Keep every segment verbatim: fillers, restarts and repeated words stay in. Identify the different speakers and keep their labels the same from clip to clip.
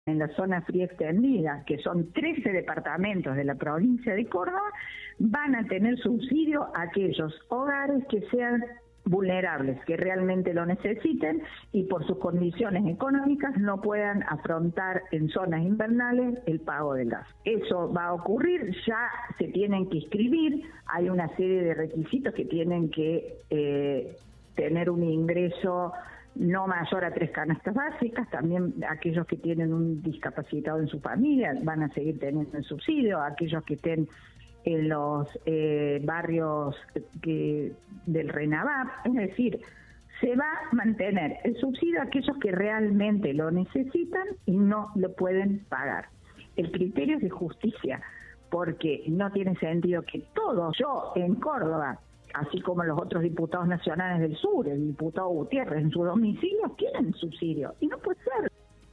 Speaker 1: en la zona fría extendida, que son trece departamentos de la provincia de Córdoba, van a tener subsidio a aquellos hogares que sean vulnerables, que realmente lo necesiten y por sus condiciones económicas no puedan afrontar en zonas invernales el pago del gas. Eso va a ocurrir, ya se tienen que inscribir, hay una serie de requisitos que tienen que eh, tener un ingreso no mayor a tres canastas básicas, también aquellos que tienen un discapacitado en su familia van a seguir teniendo el subsidio, aquellos que estén en los eh, barrios que, del RENAVAP, es decir, se va a mantener el subsidio a aquellos que realmente lo necesitan y no lo pueden pagar. El criterio es de justicia, porque no tiene sentido que todos, yo en Córdoba, así como los otros diputados nacionales del sur, el diputado Gutiérrez en su domicilio, tienen subsidio. Y no puede ser.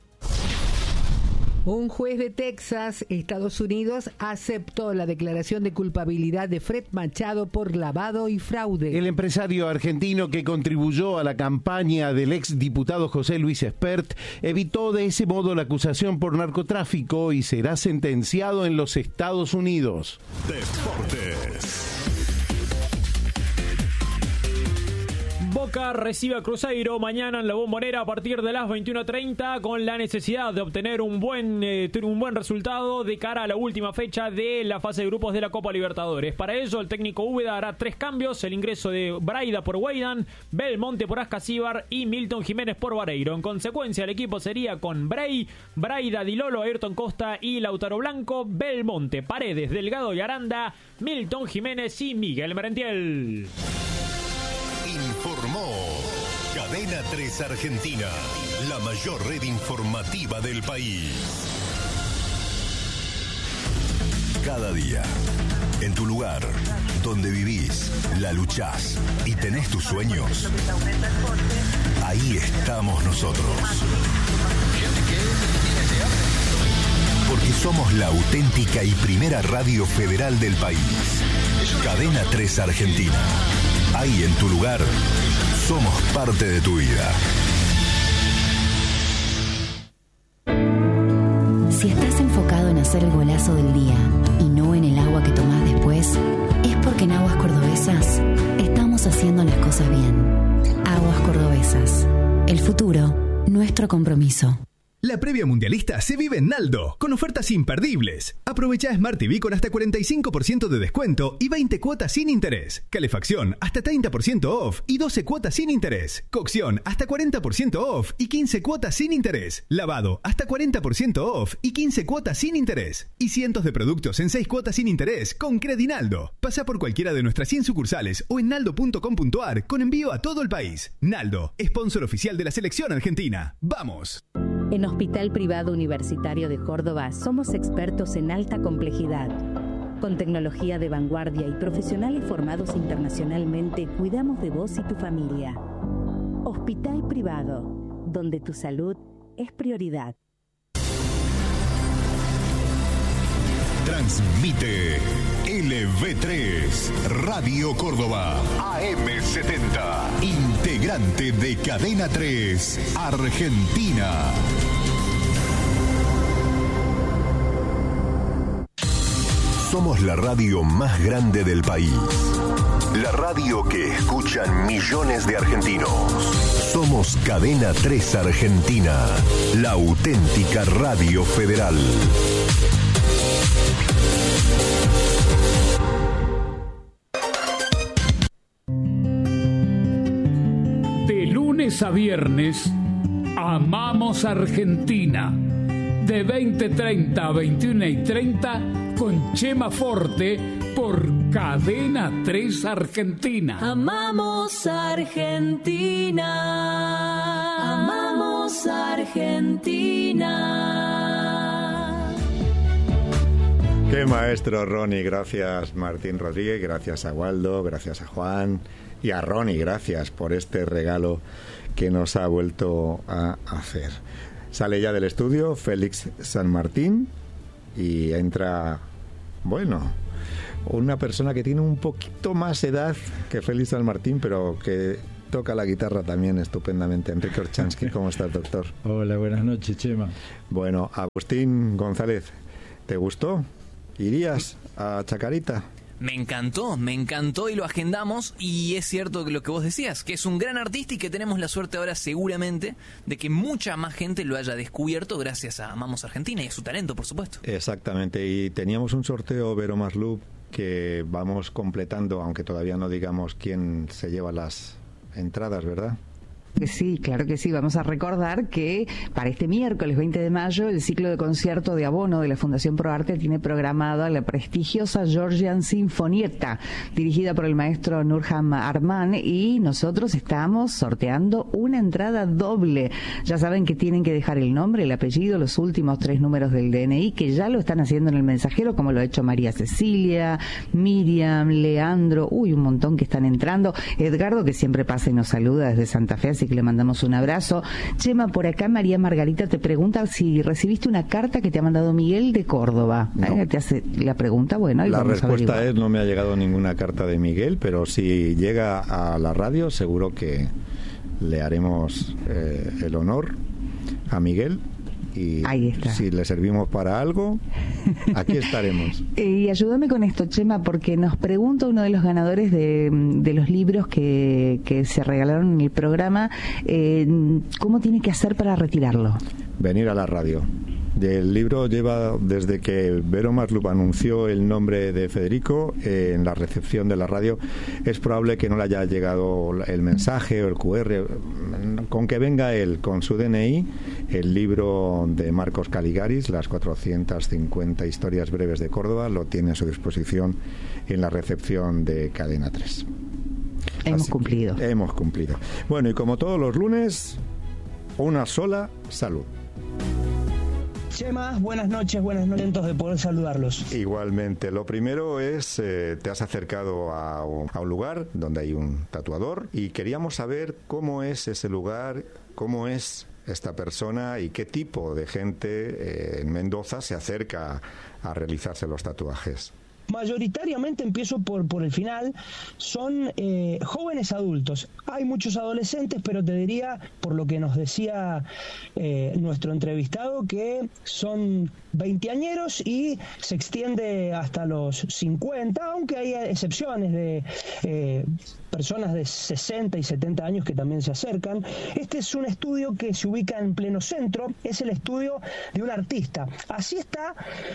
Speaker 2: Un juez de Texas, Estados Unidos, aceptó la declaración de culpabilidad de Fred Machado por lavado y fraude.
Speaker 3: El empresario argentino que contribuyó a la campaña del ex diputado José Luis Espert evitó de ese modo la acusación por narcotráfico y será sentenciado en los Estados Unidos.
Speaker 4: Deportes.
Speaker 5: Boca recibe a Cruzeiro mañana en la Bombonera a partir de las veintiuno treinta con la necesidad de obtener un buen eh, un buen resultado de cara a la última fecha de la fase de grupos de la Copa Libertadores. Para ello, el técnico Úbeda hará tres cambios: el ingreso de Braida por Weidan, Belmonte por Ascasíbar y Milton Jiménez por Vareiro. En consecuencia, el equipo sería con Bray, Braida, Di Lolo, Ayrton Costa y Lautaro Blanco, Belmonte, Paredes, Delgado y Aranda, Milton Jiménez y Miguel Merentiel.
Speaker 4: Informó Cadena tres Argentina, la mayor red informativa del país. Cada día, en tu lugar, donde vivís, la luchás y tenés tus sueños, ahí estamos nosotros. Porque somos la auténtica y primera radio federal del país. Cadena tres Argentina. Ahí en tu lugar, somos parte de tu vida.
Speaker 6: Si estás enfocado en hacer el golazo del día y no en el agua que tomás después, es porque en Aguas Cordobesas estamos haciendo las cosas bien. Aguas Cordobesas. El futuro, nuestro compromiso.
Speaker 7: La previa mundialista se vive en Naldo, con ofertas imperdibles. Aprovecha Smart T V con hasta cuarenta y cinco por ciento de descuento y veinte cuotas sin interés. Calefacción hasta treinta por ciento off y doce cuotas sin interés. Cocción hasta cuarenta por ciento off y quince cuotas sin interés. Lavado hasta cuarenta por ciento off y quince cuotas sin interés. Y cientos de productos en seis cuotas sin interés con Credinaldo. Pasa por cualquiera de nuestras cien sucursales o en naldo punto com punto ar con envío a todo el país. Naldo, sponsor oficial de la selección argentina. ¡Vamos!
Speaker 8: En Hospital Privado Universitario de Córdoba somos expertos en alta complejidad. Con tecnología de vanguardia y profesionales formados internacionalmente, cuidamos de vos y tu familia. Hospital Privado, donde tu salud es prioridad.
Speaker 4: Transmite L V tres Radio Córdoba A M setenta, integrante de Cadena tres Argentina. Somos la radio más grande del país. La radio que escuchan millones de argentinos. Somos Cadena tres Argentina, la auténtica radio federal.
Speaker 9: De lunes a viernes, Amamos Argentina. De veinte treinta a veintiuno y treinta con Chema Forte por Cadena tres Argentina.
Speaker 10: Amamos Argentina. Amamos Argentina.
Speaker 11: Qué maestro, Ronnie. Gracias, Martín Rodríguez. Gracias a Waldo. Gracias a Juan. Y a Ronnie, gracias por este regalo que nos ha vuelto a hacer. Sale ya del estudio Félix San Martín y entra, bueno, una persona que tiene un poquito más edad que Félix San Martín, pero que toca la guitarra también estupendamente. Enrique Orchansky, ¿cómo estás, doctor?
Speaker 12: Hola, buenas noches, Chema.
Speaker 11: Bueno, Agustín González, ¿te gustó? ¿Irías a Chacarita?
Speaker 13: Me encantó, me encantó y lo agendamos, y es cierto que lo que vos decías, que es un gran artista y que tenemos la suerte ahora seguramente de que mucha más gente lo haya descubierto gracias a Amamos Argentina y a su talento, por supuesto.
Speaker 11: Exactamente, y teníamos un sorteo Vero Maslub que vamos completando, aunque todavía no digamos quién se lleva las entradas, ¿verdad?
Speaker 14: Sí, claro que sí. Vamos a recordar que para este miércoles veinte de mayo el ciclo de concierto de abono de la Fundación ProArte tiene programada la prestigiosa Georgian Sinfonietta, dirigida por el maestro Nurham Arman, y nosotros estamos sorteando una entrada doble. Ya saben que tienen que dejar el nombre, el apellido, los últimos tres números del D N I, que ya lo están haciendo en el mensajero, como lo ha hecho María Cecilia, Miriam, Leandro, uy, un montón que están entrando. Edgardo, que siempre pasa y nos saluda desde Santa Fe, así que le mandamos un abrazo. Chema, por acá María Margarita te pregunta si recibiste una carta que te ha mandado Miguel de Córdoba. No. ¿Eh? Te hace la pregunta, bueno, y
Speaker 11: la
Speaker 14: vamos
Speaker 11: respuesta
Speaker 14: a
Speaker 11: es: no me ha llegado ninguna carta de Miguel, pero si llega a la radio seguro que le haremos eh, el honor a Miguel. Y si le servimos para algo, aquí estaremos.
Speaker 14: Y ayúdame con esto, Chema, porque nos pregunta uno de los ganadores de, de los libros que, que se regalaron en el programa, eh, ¿cómo tiene que hacer para retirarlo?
Speaker 11: Venir a la radio. El libro lleva desde que Vero Maslub anunció el nombre de Federico eh, en la recepción de la radio. Es probable que no le haya llegado el mensaje o el cu erre. Con que venga él con su D N I, el libro de Marcos Caligaris, las cuatrocientas cincuenta historias breves de Córdoba, lo tiene a su disposición en la recepción de Cadena tres.
Speaker 14: Hemos
Speaker 11: Así
Speaker 14: cumplido.
Speaker 11: Hemos cumplido. Bueno, y como todos los lunes, una sola salud.
Speaker 15: Chema, buenas noches, buenas noches, contentos de poder saludarlos.
Speaker 11: Igualmente, lo primero es, eh, te has acercado a, a un lugar donde hay un tatuador y queríamos saber cómo es ese lugar, cómo es esta persona y qué tipo de gente eh, en Mendoza se acerca a, a realizarse los tatuajes.
Speaker 15: Mayoritariamente, empiezo por, por el final, son eh, jóvenes adultos. Hay muchos adolescentes, pero te diría, por lo que nos decía eh, nuestro entrevistado, que son veinteañeros y se extiende hasta los cincuenta, aunque hay excepciones de eh, personas de sesenta y setenta años que también se acercan. Este es un estudio que se ubica en pleno centro, es el estudio de un artista. Así está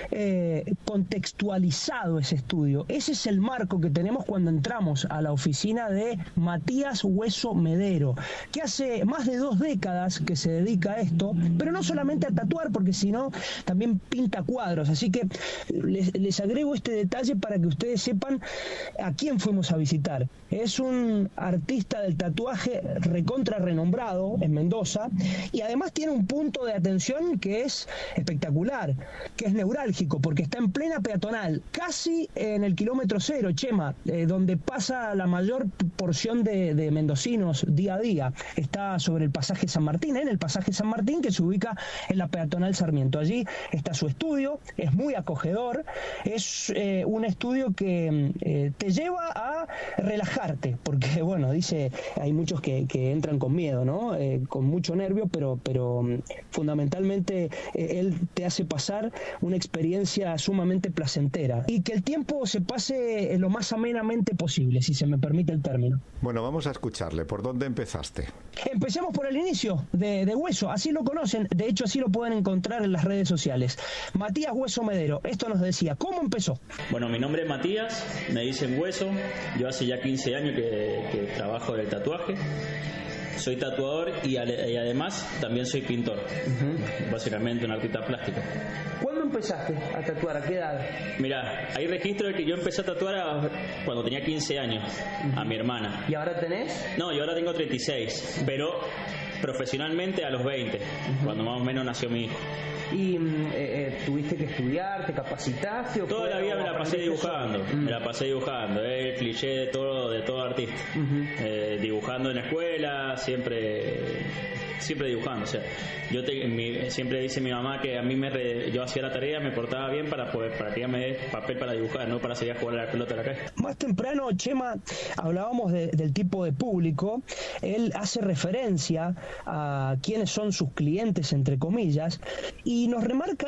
Speaker 15: eh, contextualizado ese estudio. Ese es el marco que tenemos cuando entramos a la oficina de Matías Hueso Medero, que hace más de dos décadas que se dedica a esto, pero no solamente a tatuar, porque sino también pinta cuadros. Así que les, les agrego este detalle para que ustedes sepan a quién fuimos a visitar. Es un artista del tatuaje recontra renombrado en Mendoza, y además tiene un punto de atención que es espectacular, que es neurálgico, porque está en plena peatonal, casi en el kilómetro cero, Chema, eh, donde pasa la mayor porción de, de mendocinos día a día. Está sobre el pasaje San Martín, en el pasaje San Martín, que se ubica en la peatonal Sarmiento. Allí está su estudio, es muy acogedor, es eh, un estudio que eh, te lleva a relajarte, porque bueno, dice, hay muchos que, que entran con miedo, ¿no? Eh, con mucho nervio, pero, pero fundamentalmente eh, él te hace pasar una experiencia sumamente placentera y que el tiempo se pase lo más amenamente posible, si se me permite el término.
Speaker 11: Bueno, vamos a escucharle. ¿Por dónde empezaste?
Speaker 15: Empecemos por el inicio de, de Hueso, así lo conocen, de hecho así lo pueden encontrar en las redes sociales. Matías Hueso Medero, esto nos decía, ¿cómo empezó?
Speaker 16: Bueno, mi nombre es Matías, me dicen Hueso, yo hace ya quince años que, que trabajo del tatuaje. Soy tatuador y, ale, y además también soy pintor, uh-huh. Básicamente un artista plástico.
Speaker 15: ¿Cuándo empezaste a tatuar? ¿A qué edad?
Speaker 16: Mira, hay registro de que yo empecé a tatuar a, cuando tenía quince años, uh-huh. A mi hermana.
Speaker 15: ¿Y ahora tenés?
Speaker 16: No, yo ahora tengo treinta y seis, pero profesionalmente a los veinte, uh-huh. Cuando más o menos nació mi hijo.
Speaker 15: ¿Y eh, eh, tuviste que estudiar, te capacitaste? O
Speaker 16: Toda la vida me la pasé dibujando, uh-huh. me la pasé dibujando, es el cliché de todo, de todo artista. Uh-huh. Eh, dibujando en la escuela, siempre siempre dibujando. O sea, yo te, mi, siempre dice mi mamá que a mí me re, yo hacía la tarea, me portaba bien para poder para que ella me dé papel para dibujar, no para salir a jugar a la pelota a la calle.
Speaker 15: Más temprano, Chema, hablábamos de, del tipo de público. Él hace referencia a quiénes son sus clientes, entre comillas, y nos remarca